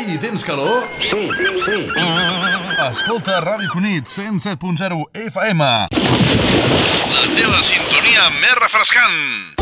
i tens calor? Sí, sí. Escolta Ràdio Cunit 107.0 FM. La teva sintonia més refrescant.